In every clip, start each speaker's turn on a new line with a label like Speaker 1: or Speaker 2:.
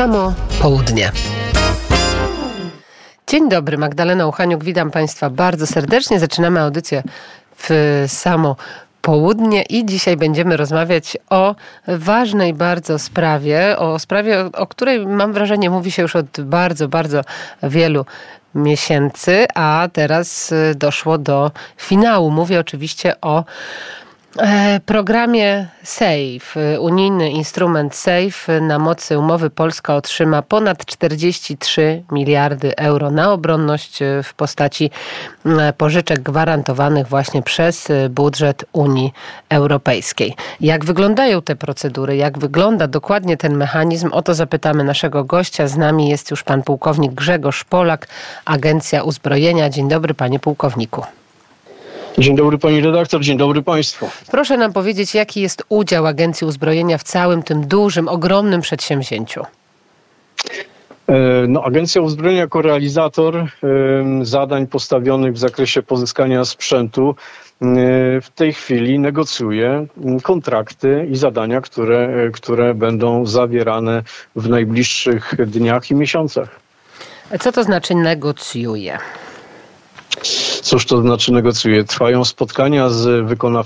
Speaker 1: Samo Południe. Dzień dobry, Magdalena Uchaniuk, witam Państwa bardzo serdecznie. Zaczynamy audycję w Samo Południe i dzisiaj będziemy rozmawiać o ważnej bardzo sprawie, o której mam wrażenie mówi się już od bardzo, bardzo wielu miesięcy, a teraz doszło do finału. Mówię oczywiście o programie SAFE, unijny instrument SAFE. Na mocy umowy Polska otrzyma ponad 43 miliardy euro na obronność w postaci pożyczek gwarantowanych właśnie przez budżet Unii Europejskiej. Jak wyglądają te procedury? Jak wygląda dokładnie ten mechanizm? O to zapytamy naszego gościa. Z nami jest już pan pułkownik Grzegorz Polak, Agencja Uzbrojenia. Dzień dobry, panie pułkowniku.
Speaker 2: Dzień dobry pani redaktor, dzień dobry państwu.
Speaker 1: Proszę nam powiedzieć, jaki jest udział Agencji Uzbrojenia w całym tym dużym, ogromnym przedsięwzięciu?
Speaker 2: Agencja Uzbrojenia jako realizator zadań postawionych w zakresie pozyskania sprzętu w tej chwili negocjuje kontrakty i zadania, które będą zawierane w najbliższych dniach i miesiącach.
Speaker 1: A co to znaczy negocjuje?
Speaker 2: Cóż to znaczy negocjuje? Trwają spotkania z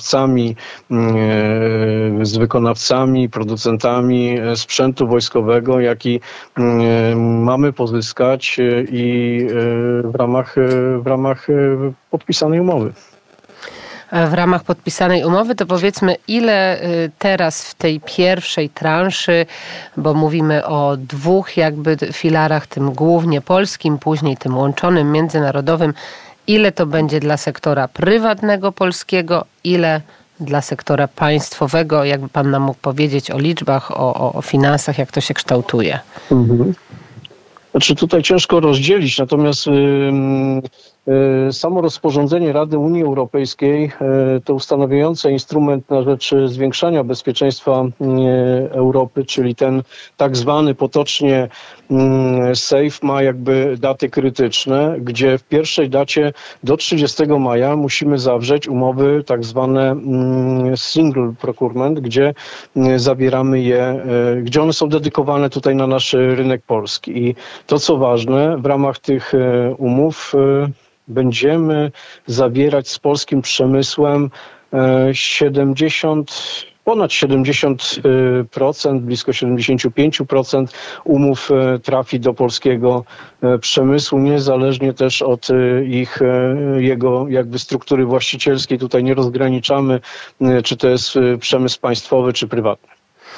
Speaker 2: wykonawcami, producentami sprzętu wojskowego, jaki mamy pozyskać i w ramach podpisanej umowy.
Speaker 1: W ramach podpisanej umowy, to powiedzmy, ile teraz w tej pierwszej transzy, bo mówimy o dwóch jakby filarach, tym głównie polskim, później tym łączonym, międzynarodowym, ile to będzie dla sektora prywatnego polskiego, ile dla sektora państwowego? Jakby pan nam mógł powiedzieć o liczbach, o finansach, jak to się kształtuje?
Speaker 2: Znaczy tutaj ciężko rozdzielić, natomiast samo rozporządzenie Rady Unii Europejskiej, to ustanawiające instrument na rzecz zwiększania bezpieczeństwa Europy, czyli ten tak zwany potocznie SAFE, ma jakby daty krytyczne, gdzie w pierwszej dacie do 30 maja musimy zawrzeć umowy tak zwane single procurement, gdzie zawieramy gdzie one są dedykowane tutaj na nasz rynek polski. I to, co ważne, w ramach tych umów będziemy zawierać z polskim przemysłem ponad 70%, blisko 75% umów trafi do polskiego przemysłu, niezależnie też od jego jakby struktury właścicielskiej. Tutaj nie rozgraniczamy, czy to jest przemysł państwowy, czy prywatny.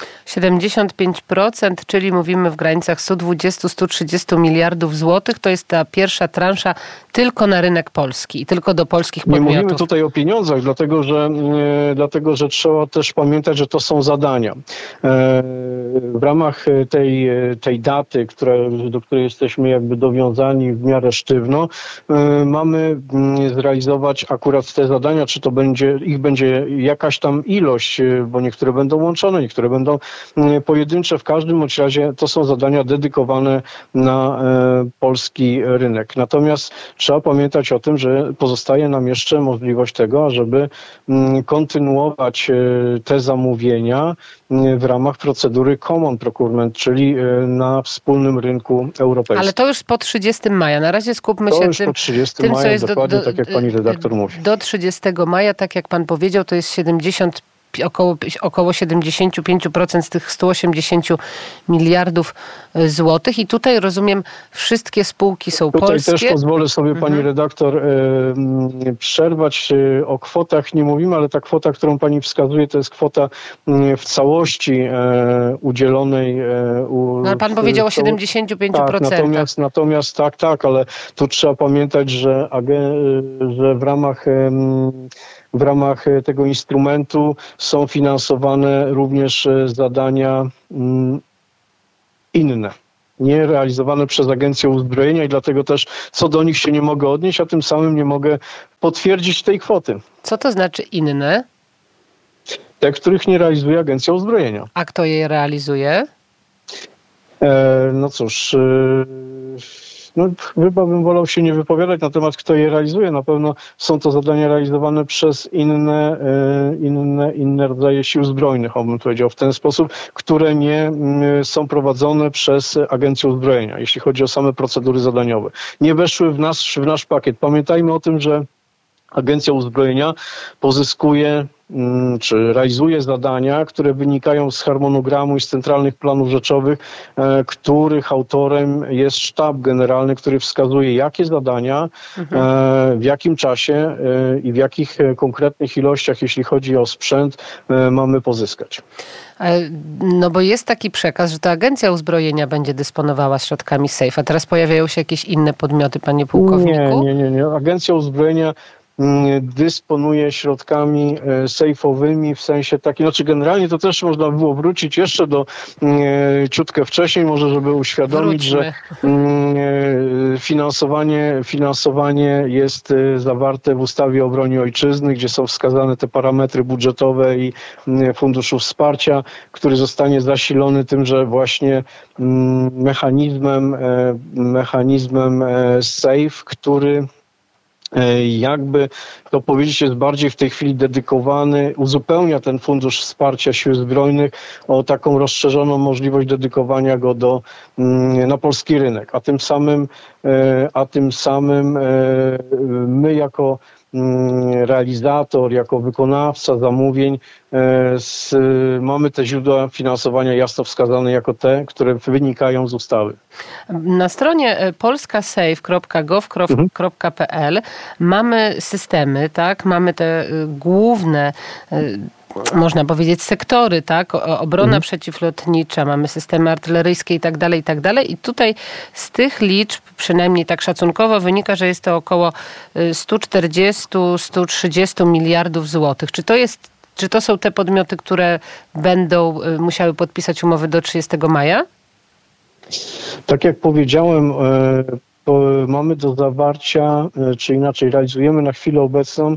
Speaker 1: 75%, czyli mówimy w granicach 120-130 miliardów złotych. To jest ta pierwsza transza tylko na rynek polski i tylko do polskich podmiotów.
Speaker 2: Nie mówimy tutaj o pieniądzach, dlatego że trzeba też pamiętać, że to są zadania. W ramach tej daty, do której jesteśmy jakby dowiązani w miarę sztywno, mamy zrealizować akurat te zadania, czy to ich będzie jakaś tam ilość, bo niektóre będą łączone, niektóre będą pojedyncze. W każdym bądź razie to są zadania dedykowane na polski rynek. Natomiast trzeba pamiętać o tym, że pozostaje nam jeszcze możliwość tego, żeby kontynuować te zamówienia w ramach procedury Common Procurement, czyli na wspólnym rynku europejskim.
Speaker 1: Ale to już po 30 maja. Na razie skupmy się
Speaker 2: po 30 maja, co jest dokładnie tak, jak pani redaktor mówi.
Speaker 1: Do 30 maja, tak jak pan powiedział, to jest około 75% z tych 180 miliardów złotych. I tutaj, rozumiem, wszystkie spółki są polskie.
Speaker 2: Tutaj też pozwolę sobie pani redaktor przerwać. O kwotach nie mówimy, ale ta kwota, którą pani wskazuje, to jest kwota w całości udzielonej.
Speaker 1: No, pan powiedział o 75%.
Speaker 2: Natomiast tak, ale tu trzeba pamiętać, że w ramach tego instrumentu są finansowane również zadania inne, nie realizowane przez Agencję Uzbrojenia i dlatego też co do nich się nie mogę odnieść, a tym samym nie mogę potwierdzić tej kwoty.
Speaker 1: Co to znaczy inne?
Speaker 2: Te, których nie realizuje Agencja Uzbrojenia.
Speaker 1: A kto je realizuje?
Speaker 2: No cóż, No, chyba bym wolał się nie wypowiadać na temat, kto je realizuje. Na pewno są to zadania realizowane przez inne rodzaje sił zbrojnych, bym powiedział w ten sposób, które nie są prowadzone przez Agencję Uzbrojenia, jeśli chodzi o same procedury zadaniowe. Nie weszły w nasz pakiet. Pamiętajmy o tym, że Agencja Uzbrojenia pozyskuje czy realizuje zadania, które wynikają z harmonogramu i z centralnych planów rzeczowych, których autorem jest sztab generalny, który wskazuje, jakie zadania, w jakim czasie i w jakich konkretnych ilościach, jeśli chodzi o sprzęt, mamy pozyskać.
Speaker 1: No bo jest taki przekaz, że to Agencja Uzbrojenia będzie dysponowała środkami SAFE, a teraz pojawiają się jakieś inne podmioty, panie pułkowniku?
Speaker 2: Nie. Agencja Uzbrojenia dysponuje środkami sejfowymi w sensie takim, znaczy generalnie to też można było wrócić jeszcze do ciutkę wcześniej, może żeby uświadomić, że finansowanie jest zawarte w ustawie o obronie ojczyzny, gdzie są wskazane te parametry budżetowe i funduszu wsparcia, który zostanie zasilony tymże właśnie mechanizmem SAFE, który jakby to powiedzieć jest bardziej w tej chwili dedykowany, uzupełnia ten fundusz wsparcia sił zbrojnych o taką rozszerzoną możliwość dedykowania go na polski rynek, a tym samym my jako realizator, jako wykonawca zamówień mamy te źródła finansowania jasno wskazane jako te, które wynikają z ustawy.
Speaker 1: Na stronie polskasafe.gov.pl mamy systemy, tak? Mamy te główne, można powiedzieć, sektory, tak? Obrona przeciwlotnicza, mamy systemy artyleryjskie i tak dalej. I tutaj z tych liczb, przynajmniej tak szacunkowo, wynika, że jest to około 140-130 miliardów złotych. Czy to są te podmioty, które będą musiały podpisać umowy do 30 maja?
Speaker 2: Tak jak powiedziałem, mamy do zawarcia, czy inaczej realizujemy na chwilę obecną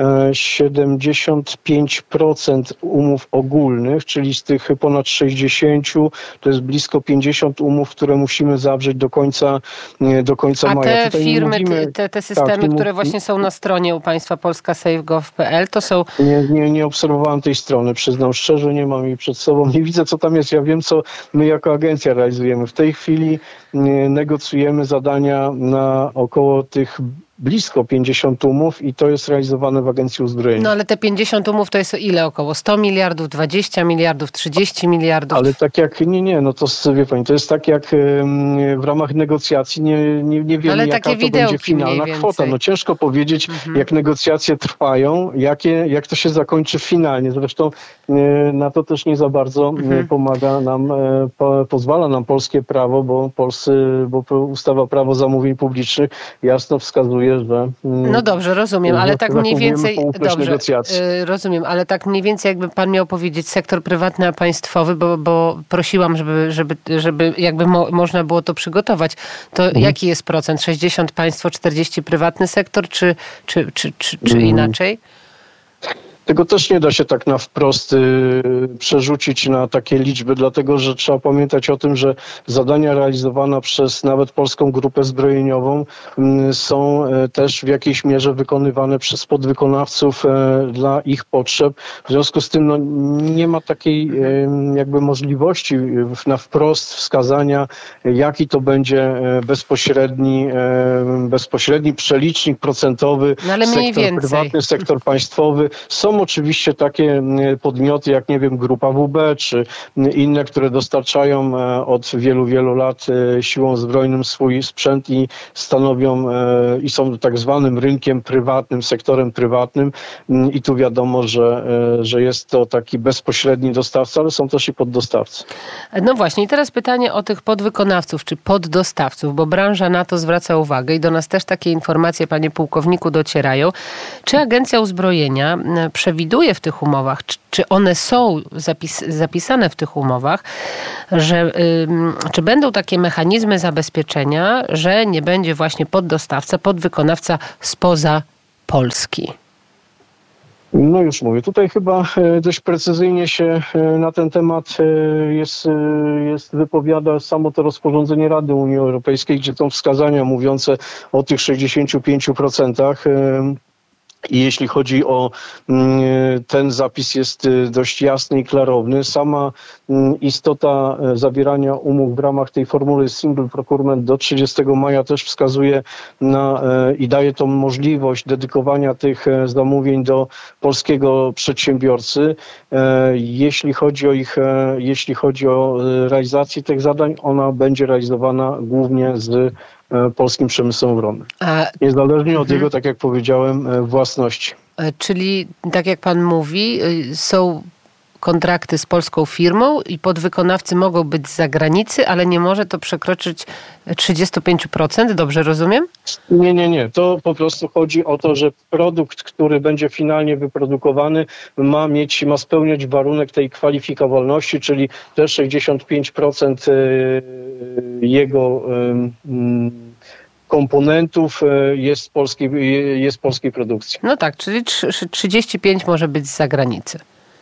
Speaker 2: 75% umów ogólnych, czyli z tych ponad 60 to jest blisko 50 umów, które musimy zawrzeć do końca maja.
Speaker 1: A te firmy, te systemy, które właśnie są na stronie u Państwa polskasafe.gov.pl, to są...
Speaker 2: Nie obserwowałem tej strony, przyznam szczerze, nie mam jej przed sobą, nie widzę co tam jest. Ja wiem, co my jako agencja realizujemy. W tej chwili negocjujemy zadania na około tych blisko 50 umów i to jest realizowane w Agencji Uzbrojenia.
Speaker 1: No ale te 50 umów to jest ile? Około 100 miliardów, 20 miliardów, 30 miliardów?
Speaker 2: Ale tak jak, no to wie pani, to jest tak jak w ramach negocjacji nie wiemy,
Speaker 1: ale
Speaker 2: jaka to będzie finalna kwota. No ciężko powiedzieć, jak negocjacje trwają, jak to się zakończy finalnie. Zresztą na to też nie za bardzo pomaga nam, pozwala nam polskie prawo, bo ustawa Prawo Zamówień Publicznych jasno wskazuje, że...
Speaker 1: No dobrze, rozumiem, ale tak mniej więcej... Dobrze, rozumiem, ale tak mniej więcej jakby pan miał powiedzieć sektor prywatny, a państwowy, bo prosiłam, żeby jakby można było to przygotować. To jaki jest procent? 60 państwo, 40 prywatny sektor, czy inaczej?
Speaker 2: Tego też nie da się tak na wprost przerzucić na takie liczby, dlatego że trzeba pamiętać o tym, że zadania realizowane przez nawet Polską Grupę Zbrojeniową są też w jakiejś mierze wykonywane przez podwykonawców dla ich potrzeb. W związku z tym nie ma takiej jakby możliwości na wprost wskazania, jaki to będzie bezpośredni przelicznik procentowy, sektor prywatny, sektor państwowy. Są oczywiście takie podmioty jak, nie wiem, Grupa WB, czy inne, które dostarczają od wielu, wielu lat siłom zbrojnym swój sprzęt i stanowią i są tak zwanym rynkiem prywatnym, sektorem prywatnym i tu wiadomo, że jest to taki bezpośredni dostawca, ale są też i poddostawcy.
Speaker 1: No właśnie i teraz pytanie o tych podwykonawców, czy poddostawców, bo branża na to zwraca uwagę i do nas też takie informacje, panie pułkowniku, docierają. Czy Agencja Uzbrojenia przewiduje w tych umowach, czy one są zapisane w tych umowach, że czy będą takie mechanizmy zabezpieczenia, że nie będzie właśnie poddostawca, podwykonawca spoza Polski?
Speaker 2: No już mówię, tutaj chyba dość precyzyjnie się na ten temat wypowiada samo to rozporządzenie Rady Unii Europejskiej, gdzie są wskazania mówiące o tych 65%. I jeśli chodzi o ten zapis, jest dość jasny i klarowny. Sama istota zawierania umów w ramach tej formuły single procurement do 30 maja też wskazuje i daje tą możliwość dedykowania tych zamówień do polskiego przedsiębiorcy. Jeśli chodzi o realizację tych zadań, ona będzie realizowana głównie z polskim przemysłem obronnym. Niezależnie od jego, tak jak powiedziałem, własności.
Speaker 1: Czyli, tak jak pan mówi, są kontrakty z polską firmą i podwykonawcy mogą być z zagranicy, ale nie może to przekroczyć 35%, dobrze rozumiem?
Speaker 2: Nie. To po prostu chodzi o to, że produkt, który będzie finalnie wyprodukowany, ma spełniać warunek tej kwalifikowalności, czyli te 65% jego komponentów jest polskiej produkcji.
Speaker 1: No tak, czyli 35 może być z zagranicy.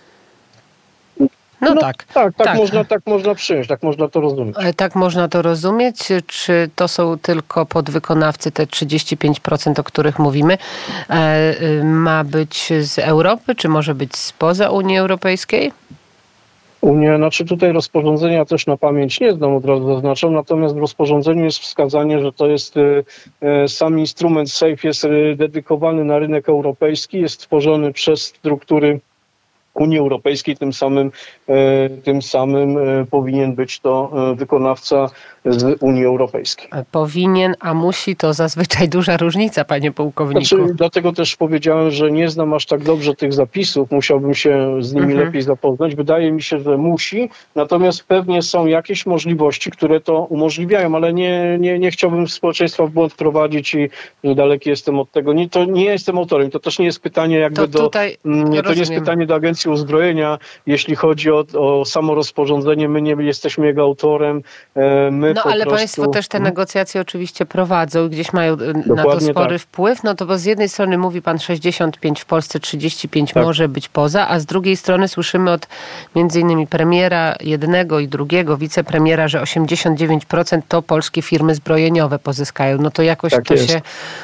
Speaker 2: Tak można przyjąć, tak można to rozumieć.
Speaker 1: Tak można to rozumieć. Czy to są tylko podwykonawcy, te 35%, o których mówimy, ma być z Europy, czy może być spoza Unii Europejskiej?
Speaker 2: Tutaj rozporządzenia też na pamięć nie znam, od razu zaznaczam, natomiast w rozporządzeniu jest wskazanie, że to jest sam instrument SAFE jest dedykowany na rynek europejski, jest tworzony przez struktury Unii Europejskiej, tym samym powinien być to wykonawca z Unii Europejskiej.
Speaker 1: Powinien, a musi, to zazwyczaj duża różnica, panie pułkowniku.
Speaker 2: Dlatego też powiedziałem, że nie znam aż tak dobrze tych zapisów, musiałbym się z nimi lepiej zapoznać. Wydaje mi się, że musi, natomiast pewnie są jakieś możliwości, które to umożliwiają, ale nie chciałbym społeczeństwa w błąd wprowadzić i daleki jestem od tego. Nie jestem autorem, to też nie jest pytanie to nie jest pytanie do Agencji Uzbrojenia, jeśli chodzi o samo rozporządzenie, my nie jesteśmy jego autorem.
Speaker 1: Ale państwo też te negocjacje oczywiście prowadzą i gdzieś mają na to spory wpływ. No to bo z jednej strony mówi pan 65 w Polsce, 35 może być poza, a z drugiej strony słyszymy od między innymi premiera jednego i drugiego, wicepremiera, że 89% to polskie firmy zbrojeniowe pozyskają. No to jakoś to się...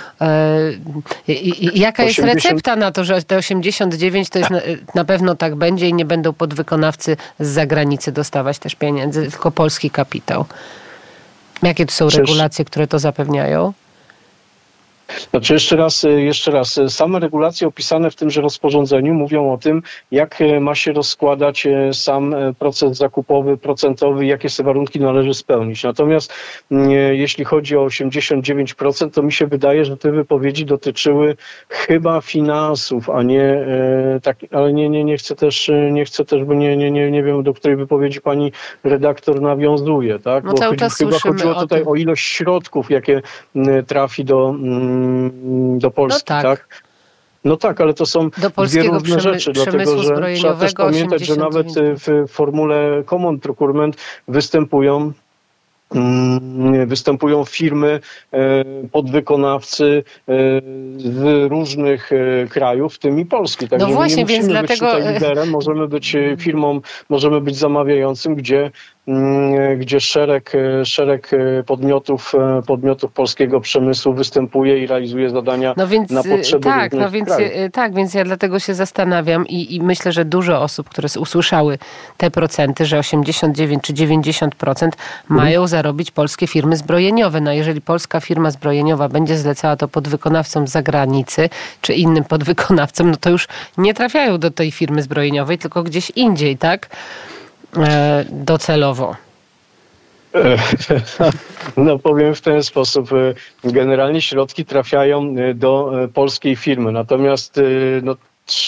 Speaker 1: Jaka jest recepta na to, że te 89 to jest na pewno tak będzie i nie będą podwykonawcy z zagranicy dostawać też pieniędzy, tylko polski kapitał? Jakie to są regulacje, które to zapewniają?
Speaker 2: Znaczy jeszcze raz, same regulacje opisane w tymże rozporządzeniu mówią o tym, jak ma się rozkładać sam proces zakupowy, procentowy, jakie te warunki należy spełnić. Natomiast jeśli chodzi o 89%, to mi się wydaje, że te wypowiedzi dotyczyły chyba finansów, a nie tak, ale nie chcę też, bo nie wiem, do której wypowiedzi pani redaktor nawiązuje, tak?
Speaker 1: No cały czas
Speaker 2: chyba chodziło tutaj o ilość środków, jakie trafi do Polski, tak? No tak, ale to są dwie różne rzeczy, dlatego że trzeba też pamiętać, że nawet w formule Common Procurement występują firmy, podwykonawcy z różnych krajów, w tym i Polski. Także
Speaker 1: no właśnie, więc dlatego...
Speaker 2: być tutaj liderem, możemy być firmą, możemy być zamawiającym, gdzie szereg podmiotów polskiego przemysłu występuje i realizuje zadania na potrzeby różnych krajów.
Speaker 1: Tak, więc ja dlatego się zastanawiam i myślę, że dużo osób, które usłyszały te procenty, że 89 czy 90% mają zarobić polskie firmy zbrojeniowe. No jeżeli polska firma zbrojeniowa będzie zlecała to podwykonawcom z zagranicy, czy innym podwykonawcom, no to już nie trafiają do tej firmy zbrojeniowej, tylko gdzieś indziej, tak? Docelowo.
Speaker 2: No powiem w ten sposób. Generalnie środki trafiają do polskiej firmy. Natomiast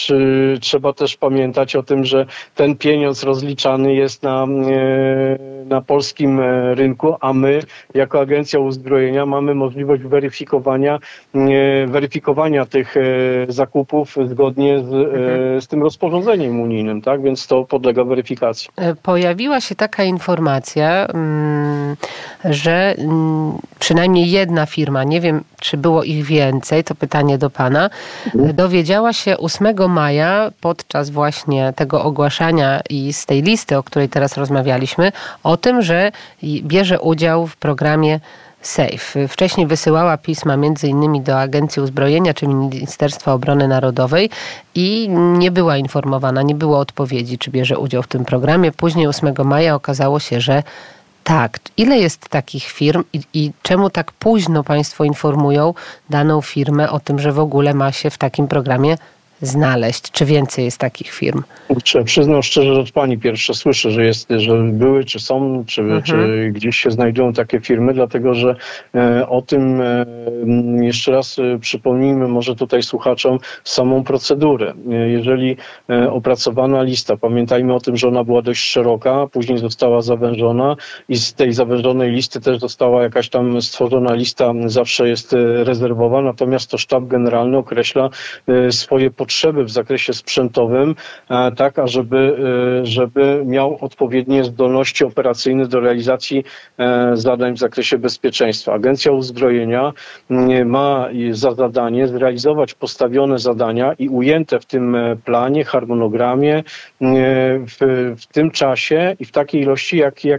Speaker 2: trzeba też pamiętać o tym, że ten pieniądz rozliczany jest na polskim rynku, a my jako Agencja Uzbrojenia mamy możliwość weryfikowania tych zakupów zgodnie z tym rozporządzeniem unijnym, tak? Więc to podlega weryfikacji.
Speaker 1: Pojawiła się taka informacja, że przynajmniej jedna firma, nie wiem, czy było ich więcej, to pytanie do pana, dowiedziała się 8 maja podczas właśnie tego ogłaszania i z tej listy, o której teraz rozmawialiśmy, o tym, że bierze udział w programie SAFE. Wcześniej wysyłała pisma między innymi do Agencji Uzbrojenia czy Ministerstwa Obrony Narodowej i nie była informowana, nie było odpowiedzi, czy bierze udział w tym programie. Później 8 maja okazało się, że tak. Ile jest takich firm i czemu tak późno państwo informują daną firmę o tym, że w ogóle ma się w takim programie znaleźć? Czy więcej jest takich firm?
Speaker 2: Przyznam szczerze, że od pani pierwsze słyszę, że były, czy są, czy gdzieś się znajdują takie firmy, dlatego że o tym jeszcze raz przypomnijmy może tutaj słuchaczom samą procedurę. Jeżeli opracowana lista, pamiętajmy o tym, że ona była dość szeroka, później została zawężona i z tej zawężonej listy też została jakaś tam stworzona lista, zawsze jest rezerwowa, natomiast to sztab generalny określa swoje potrzeby w zakresie sprzętowym, tak, żeby miał odpowiednie zdolności operacyjne do realizacji zadań w zakresie bezpieczeństwa. Agencja Uzbrojenia ma za zadanie zrealizować postawione zadania i ujęte w tym planie, harmonogramie, w tym czasie i w takiej ilości,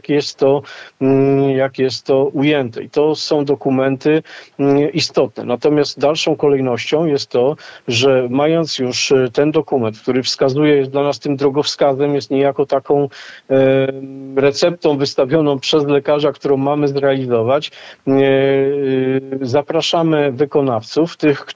Speaker 2: jak jest to ujęte. I to są dokumenty istotne. Natomiast dalszą kolejnością jest to, że mając już ten dokument, który wskazuje, jest dla nas tym drogowskazem, jest niejako taką receptą wystawioną przez lekarza, którą mamy zrealizować. Zapraszamy wykonawców, tych,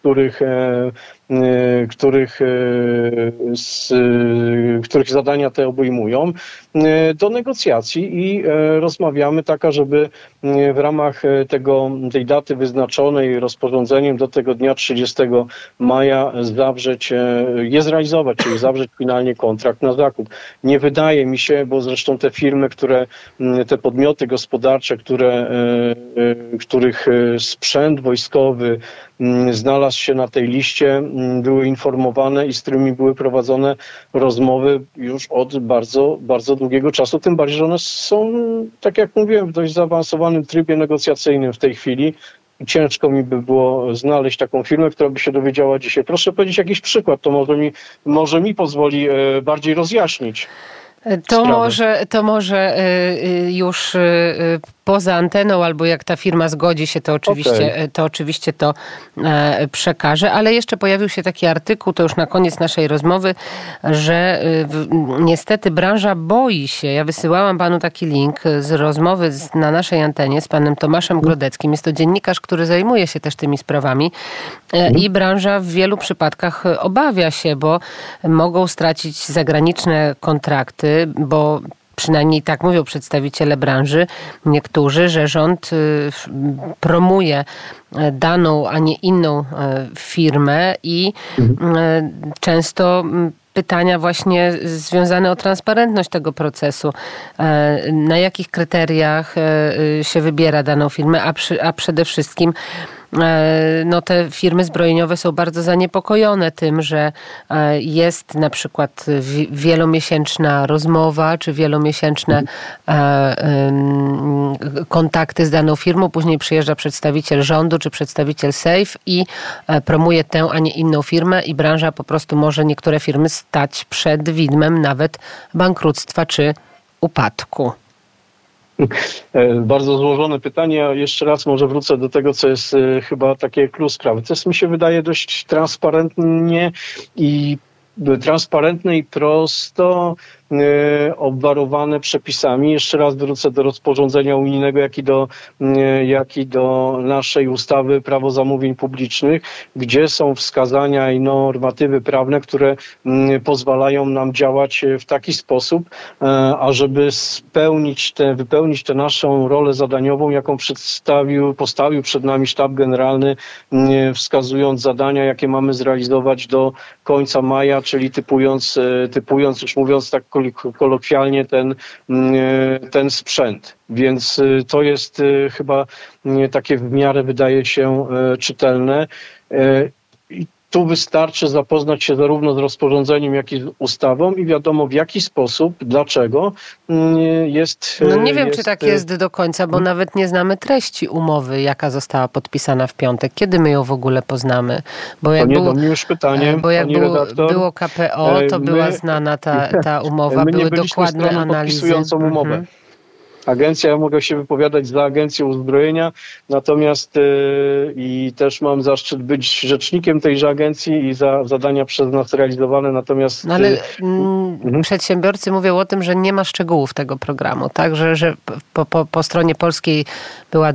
Speaker 2: których zadania te obejmują, do negocjacji i rozmawiamy taka, żeby w ramach tej daty wyznaczonej rozporządzeniem do tego dnia 30 maja je zrealizować, czyli zawrzeć finalnie kontrakt na zakup. Nie wydaje mi się, bo zresztą te firmy, te podmioty gospodarcze, których sprzęt wojskowy znalazł się na tej liście, były informowane i z którymi były prowadzone rozmowy już od bardzo, bardzo długiego czasu. Tym bardziej, że one są, tak jak mówiłem, w dość zaawansowanym trybie negocjacyjnym w tej chwili. Ciężko mi by było znaleźć taką firmę, która by się dowiedziała dzisiaj. Proszę powiedzieć jakiś przykład, to może mi pozwoli bardziej rozjaśnić.
Speaker 1: To może już poza anteną, albo jak ta firma zgodzi się, to oczywiście to przekaże. Ale jeszcze pojawił się taki artykuł, to już na koniec naszej rozmowy, że niestety branża boi się. Ja wysyłałam panu taki link z rozmowy na naszej antenie z panem Tomaszem Grodeckim. Jest to dziennikarz, który zajmuje się też tymi sprawami i branża w wielu przypadkach obawia się, bo mogą stracić zagraniczne kontrakty, bo przynajmniej tak mówią przedstawiciele branży, niektórzy, że rząd promuje daną, a nie inną firmę i często pytania właśnie związane o transparentność tego procesu. Na jakich kryteriach się wybiera daną firmę, a przede wszystkim te firmy zbrojeniowe są bardzo zaniepokojone tym, że jest na przykład wielomiesięczna rozmowa, czy wielomiesięczne kontakty z daną firmą. Później przyjeżdża przedstawiciel rządu, czy przedstawiciel SAFE i promuje tę, a nie inną firmę i branża po prostu może niektóre firmy stać przed widmem nawet bankructwa, czy upadku.
Speaker 2: Bardzo złożone pytanie. Ja jeszcze raz może wrócę do tego, co jest chyba takie klucz sprawy. To jest, mi się wydaje, dość transparentne i prosto obwarowane przepisami. Jeszcze raz wrócę do rozporządzenia unijnego, jak i do naszej ustawy Prawo zamówień publicznych, gdzie są wskazania i normatywy prawne, które pozwalają nam działać w taki sposób, ażeby wypełnić tę naszą rolę zadaniową, jaką postawił przed nami sztab generalny, wskazując zadania, jakie mamy zrealizować do końca maja, czyli typując, już mówiąc tak kolokwialnie, ten sprzęt. Więc to jest chyba takie w miarę, wydaje się, czytelne. I tu wystarczy zapoznać się zarówno z rozporządzeniem, jak i z ustawą i wiadomo w jaki sposób, dlaczego jest...
Speaker 1: No nie wiem, czy tak jest do końca, bo nawet nie znamy treści umowy, jaka została podpisana w piątek. Kiedy my ją w ogóle poznamy? Bo jak
Speaker 2: już pytanie,
Speaker 1: bo jak było KPO, to była znana ta umowa, były dokładne analizy.
Speaker 2: Podpisującą umowę. Agencja, ja mogę się wypowiadać za Agencję Uzbrojenia, natomiast i też mam zaszczyt być rzecznikiem tejże agencji i za zadania przez nas realizowane, natomiast...
Speaker 1: No ale przedsiębiorcy mówią o tym, że nie ma szczegółów tego programu, tak? Że po stronie polskiej była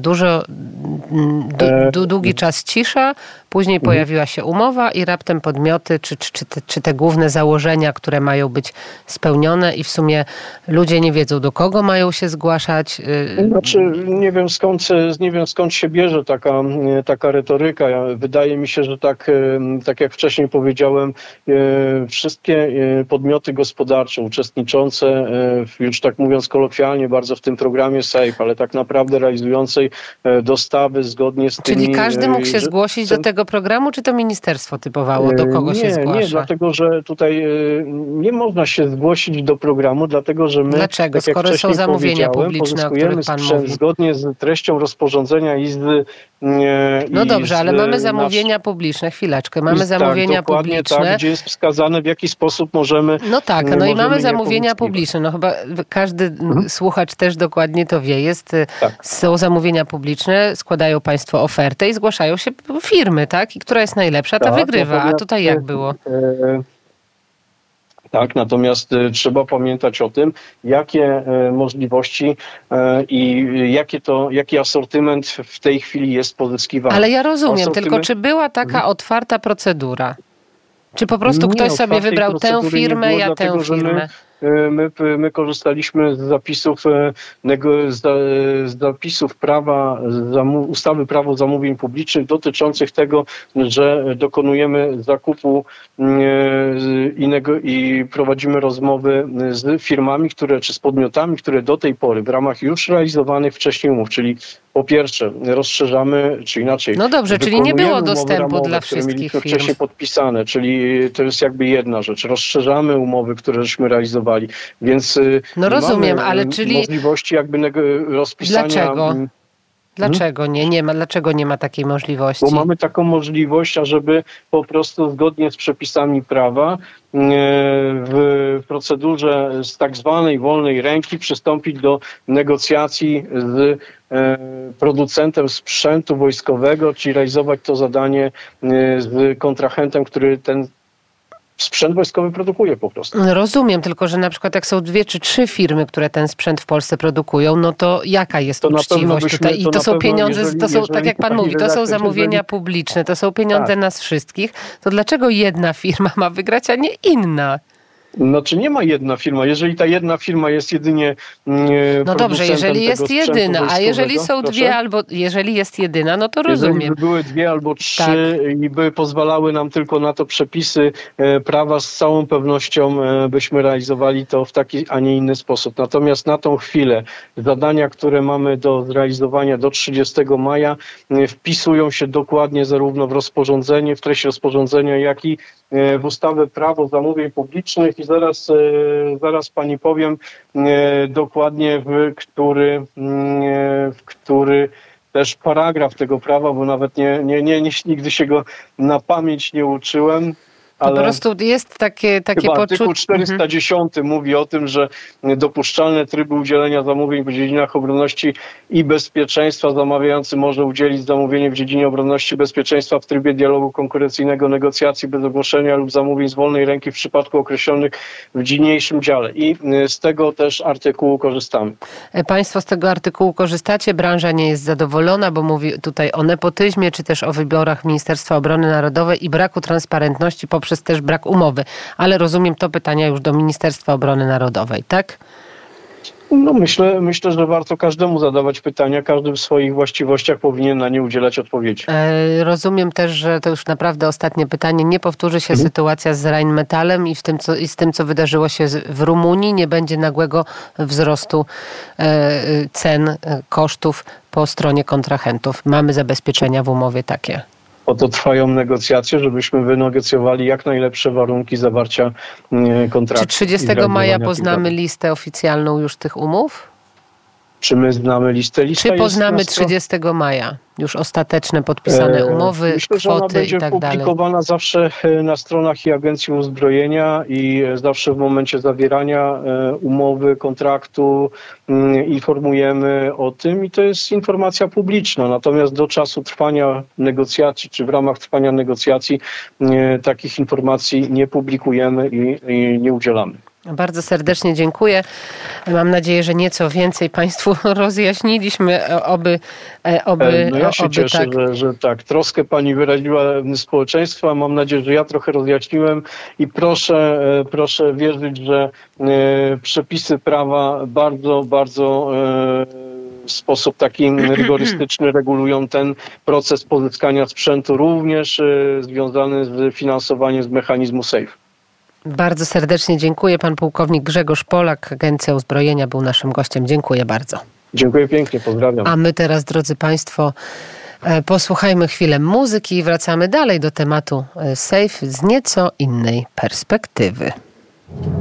Speaker 1: długi czas cisza, później pojawiła się umowa i raptem podmioty, czy te główne założenia, które mają być spełnione i w sumie ludzie nie wiedzą, do kogo mają się zgłaszać.
Speaker 2: Znaczy, nie wiem skąd się bierze taka retoryka. Wydaje mi się, że tak jak wcześniej powiedziałem, wszystkie podmioty gospodarcze uczestniczące, już tak mówiąc kolokwialnie, bardzo w tym programie SAFE, ale tak naprawdę realizującej dostawy zgodnie z tymi...
Speaker 1: Czyli każdy mógł się zgłosić do tego programu, czy to ministerstwo typowało, do kogo się zgłasza?
Speaker 2: Nie, dlatego że tutaj nie można się zgłosić do programu, dlatego że my...
Speaker 1: Dlaczego?
Speaker 2: Tak
Speaker 1: skoro są zamówienia publiczne, o których pan mówi.
Speaker 2: Zgodnie z treścią rozporządzenia Izby...
Speaker 1: No dobrze, ale mamy zamówienia publiczne, chwileczkę, mamy zamówienia publiczne.
Speaker 2: Tak, gdzie jest wskazane, w jaki sposób możemy...
Speaker 1: No tak, i mamy zamówienia publiczne. No chyba każdy słuchacz też dokładnie to wie. Są zamówienia publiczne, składają państwo ofertę i zgłaszają się firmy, tak? I która jest najlepsza, ta wygrywa. A tutaj jak było?
Speaker 2: Tak, natomiast trzeba pamiętać o tym, jakie możliwości i jaki asortyment w tej chwili jest pozyskiwany.
Speaker 1: Ale ja rozumiem, tylko czy była taka otwarta procedura? Czy po prostu ktoś sobie wybrał tę firmę, ja tę firmę?
Speaker 2: My korzystaliśmy z zapisów prawa, ustawy Prawo zamówień publicznych dotyczących tego, że dokonujemy zakupu i prowadzimy rozmowy z firmami, czy z podmiotami, które do tej pory w ramach już realizowanych wcześniej umów, czyli po pierwsze rozszerzamy, czy inaczej...
Speaker 1: No dobrze, czyli nie było dostępu dla wszystkich firm.
Speaker 2: Wcześniej podpisane, czyli to jest jakby jedna rzecz. Rozszerzamy umowy, które żeśmy realizowali, więc
Speaker 1: no rozumiem, ale czyli
Speaker 2: możliwości jakby rozpisania...
Speaker 1: Dlaczego? Dlaczego nie ma? Dlaczego nie ma takiej możliwości?
Speaker 2: Bo mamy taką możliwość, ażeby po prostu zgodnie z przepisami prawa w procedurze z tak zwanej wolnej ręki przystąpić do negocjacji z producentem sprzętu wojskowego, czyli realizować to zadanie z kontrahentem, który ten sprzęt wojskowy produkuje po prostu.
Speaker 1: Rozumiem, tylko że na przykład jak są 2 czy 3 firmy, które ten sprzęt w Polsce produkują, no to jaka jest uczciwość tutaj? I to są pieniądze, tak jak pan mówi, to są zamówienia publiczne, to są pieniądze nas wszystkich. To dlaczego jedna firma ma wygrać, a nie inna?
Speaker 2: Znaczy nie ma jedna firma. Jeżeli ta jedna firma jest jedynie
Speaker 1: no dobrze, jeżeli jest jedyna, a jeżeli są dwie albo jeżeli jest jedyna, no to rozumiem.
Speaker 2: Jeżeli by były 2 albo 3 i by pozwalały nam tylko na to przepisy prawa, z całą pewnością byśmy realizowali to w taki, a nie inny sposób. Natomiast na tą chwilę zadania, które mamy do zrealizowania do 30 maja wpisują się dokładnie zarówno w rozporządzenie, w treść rozporządzenia, jak i w ustawę Prawo zamówień publicznych i zaraz pani powiem dokładnie w który też paragraf tego prawa, bo nawet nigdy się go na pamięć nie uczyłem. Ale
Speaker 1: po prostu jest takie poczucie...
Speaker 2: Artykuł 410 mówi o tym, że dopuszczalne tryby udzielenia zamówień w dziedzinach obronności i bezpieczeństwa zamawiający może udzielić zamówienie w dziedzinie obronności i bezpieczeństwa w trybie dialogu konkurencyjnego, negocjacji bez ogłoszenia lub zamówień z wolnej ręki w przypadku określonych w niniejszym dziale. I z tego też artykułu korzystamy.
Speaker 1: Państwo z tego artykułu korzystacie, branża nie jest zadowolona, bo mówi tutaj o nepotyzmie, czy też o wyborach Ministerstwa Obrony Narodowej i braku transparentności poprzez też brak umowy. Ale rozumiem to pytania już do Ministerstwa Obrony Narodowej, tak?
Speaker 2: No myślę, że warto każdemu zadawać pytania, każdy w swoich właściwościach powinien na nie udzielać odpowiedzi.
Speaker 1: Rozumiem też, że to już naprawdę ostatnie pytanie. Nie powtórzy się sytuacja z Rheinmetallem i z tym, co wydarzyło się w Rumunii. Nie będzie nagłego wzrostu cen, kosztów po stronie kontrahentów. Mamy zabezpieczenia w umowie takie.
Speaker 2: Oto trwają negocjacje, żebyśmy wynegocjowali jak najlepsze warunki zawarcia kontraktu.
Speaker 1: Czy 30 maja poznamy listę oficjalną już tych umów?
Speaker 2: Czy my znamy listę?
Speaker 1: Czy poznamy 30 maja już ostateczne podpisane umowy,
Speaker 2: myślę, że ona będzie publikowana zawsze na stronach i Agencji Uzbrojenia i zawsze w momencie zawierania umowy, kontraktu informujemy o tym i to jest informacja publiczna. Natomiast do czasu trwania negocjacji, czy w ramach trwania negocjacji takich informacji nie publikujemy i nie udzielamy.
Speaker 1: Bardzo serdecznie dziękuję. Mam nadzieję, że nieco więcej Państwu rozjaśniliśmy,
Speaker 2: No ja się cieszę, tak. Że tak. Troskę Pani wyraziła społeczeństwa. Mam nadzieję, że ja trochę rozjaśniłem i proszę wierzyć, że przepisy prawa bardzo w sposób taki rygorystyczny regulują ten proces pozyskania sprzętu, również związany z finansowaniem z mechanizmu SAFE.
Speaker 1: Bardzo serdecznie dziękuję. Pan pułkownik Grzegorz Polak, Agencja Uzbrojenia, był naszym gościem. Dziękuję bardzo.
Speaker 2: Dziękuję pięknie, pozdrawiam.
Speaker 1: A my teraz, drodzy Państwo, posłuchajmy chwilę muzyki i wracamy dalej do tematu SAFE z nieco innej perspektywy.